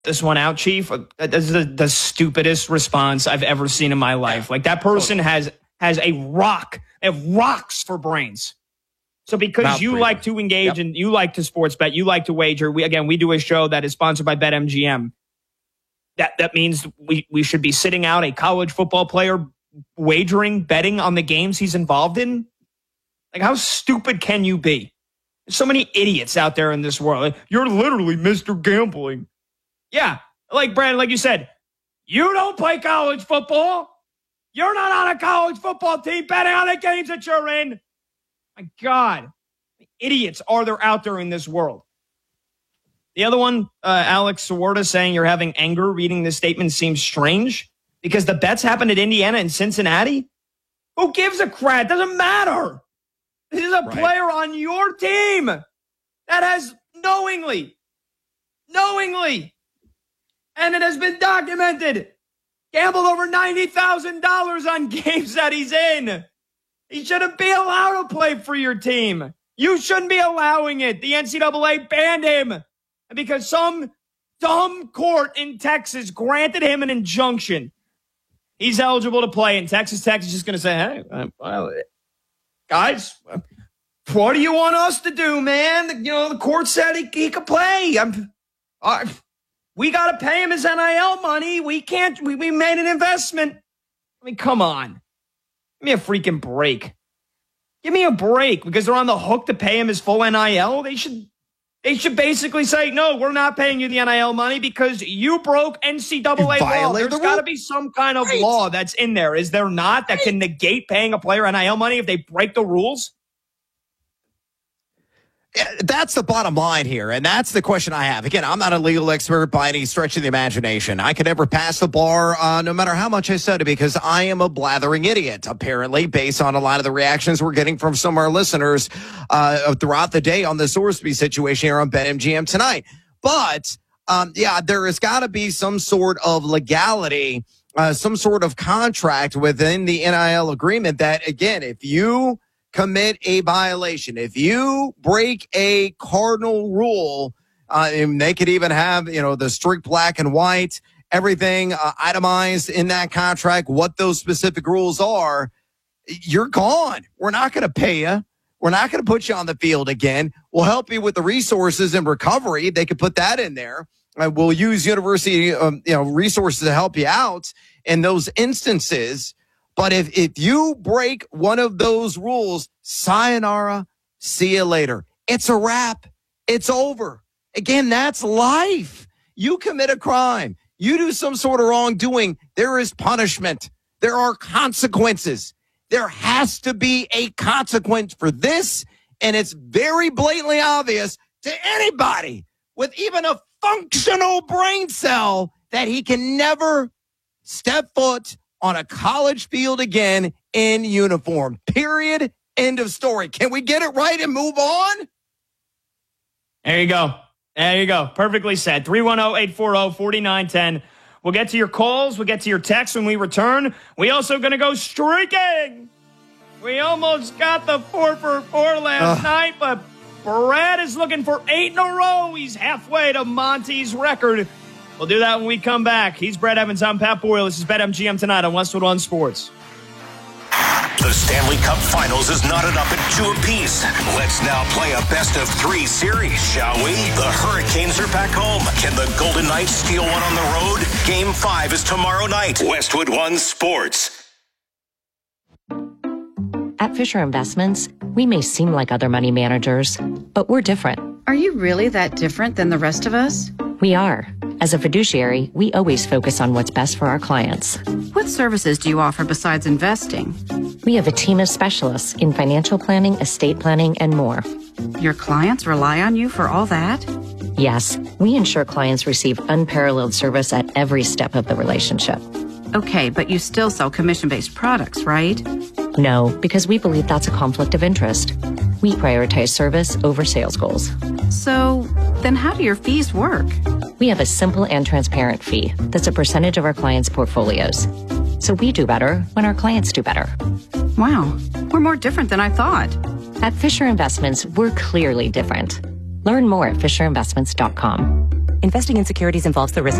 this one out, Chief. This is the stupidest response I've ever seen in my life. Like, that person has a rock. They have rocks for brains. So because you like to engage and you like to sports bet, you like to wager. We do a show that is sponsored by BetMGM. That means we should be sitting out a college football player wagering, betting on the games he's involved in. Like, how stupid can you be? There's so many idiots out there in this world. Like, you're literally Mr. Gambling. Yeah, like Brandon, like you said, you don't play college football. You're not on a college football team betting on the games that you're in. My God, idiots are there out there in this world. The other one, Alex Sawarda saying you're having anger reading this statement seems strange because the bets happened at Indiana and Cincinnati. Who gives a crap? Doesn't matter. This is a player on your team that has knowingly, and it has been documented, gambled over $90,000 on games that he's in. He shouldn't be allowed to play for your team. You shouldn't be allowing it. The NCAA banned him. And because some dumb court in Texas granted him an injunction, he's eligible to play. And Texas Tech is just going to say, hey, guys, what do you want us to do, man? You know, the court said he could play. We got to pay him his NIL money. We can't. We made an investment. I mean, come on. Give me a freaking break. Give me a break because they're on the hook to pay him his full NIL. They should basically say, no, we're not paying you the NIL money because you broke NCAA law. There's got to be some kind of law that's in there. Is there not that can negate paying a player NIL money if they break the rules? That's the bottom line here, and that's the question I have. Again, I'm not a legal expert by any stretch of the imagination. I could never pass the bar no matter how much I study because I am a blathering idiot, apparently, based on a lot of the reactions we're getting from some of our listeners throughout the day on the Sorsby situation here on BetMGM tonight. But, there has got to be some sort of legality, some sort of contract within the NIL agreement that, again, if you commit a violation, if you break a cardinal rule, and they could even have, the strict black and white, everything itemized in that contract, what those specific rules are, you're gone. We're not going to pay you. We're not going to put you on the field again. We'll help you with the resources and recovery. They could put that in there. We'll use university, resources to help you out in those instances. But if you break one of those rules, sayonara, see you later. It's a wrap. It's over. Again, that's life. You commit a crime. You do some sort of wrongdoing. There is punishment. There are consequences. There has to be a consequence for this. And it's very blatantly obvious to anybody with even a functional brain cell that he can never step foot on a college field again in uniform. Period. End of story. Can we get it right and move on? There you go. Perfectly said. 310-840-4910. We'll get to your calls. We'll get to your texts when we return. We also going to go streaking. We almost got the 4 for 4 last night, but Brad is looking for 8 in a row. He's halfway to Monty's record. We'll do that when we come back. He's Brad Evans. I'm Pat Boyle. This is BetMGM tonight on Westwood One Sports. The Stanley Cup Finals is knotted up at 2 apiece. Let's now play a best-of-3 series, shall we? The Hurricanes are back home. Can the Golden Knights steal one on the road? Game 5 is tomorrow night. Westwood One Sports. At Fisher Investments, we may seem like other money managers, but we're different. Are you really that different than the rest of us? We are. As a fiduciary, we always focus on what's best for our clients. What services do you offer besides investing? We have a team of specialists in financial planning, estate planning, and more. Your clients rely on you for all that? Yes, we ensure clients receive unparalleled service at every step of the relationship. Okay, but you still sell commission-based products, right? No, because we believe that's a conflict of interest. We prioritize service over sales goals. So, then how do your fees work? We have a simple and transparent fee that's a percentage of our clients' portfolios. So we do better when our clients do better. Wow, we're more different than I thought. At Fisher Investments, we're clearly different. Learn more at FisherInvestments.com. Investing in securities involves the risk